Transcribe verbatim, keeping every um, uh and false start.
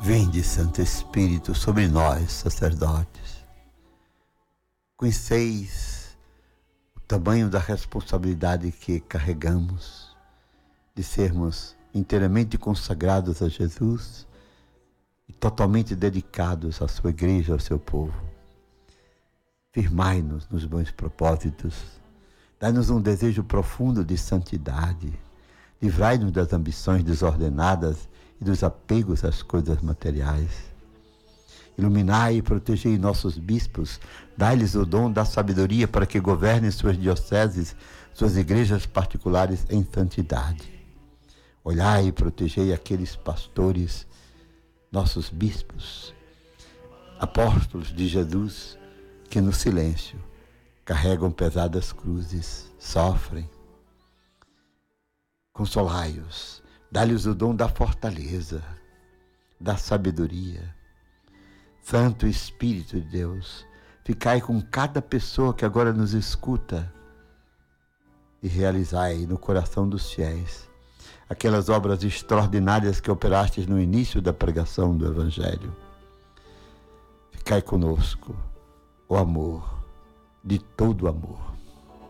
Vinde, Santo Espírito, sobre nós, sacerdotes. Conheceis o tamanho da responsabilidade que carregamos de sermos inteiramente consagrados a Jesus e totalmente dedicados à sua igreja, ao seu povo. Firmai-nos nos bons propósitos, dai-nos um desejo profundo de santidade, livrai-nos das ambições desordenadas e dos apegos às coisas materiais. Iluminai e protegei nossos bispos, dai-lhes o dom da sabedoria para que governem suas dioceses, suas igrejas particulares em santidade. Olhai e protegei aqueles pastores, nossos bispos, apóstolos de Jesus, que no silêncio carregam pesadas cruzes, sofrem. Consolai-os, dá-lhes o dom da fortaleza, da sabedoria. Santo Espírito de Deus, ficai com cada pessoa que agora nos escuta e realizai no coração dos fiéis aquelas obras extraordinárias que operastes no início da pregação do Evangelho. Ficai conosco, o amor, de todo amor.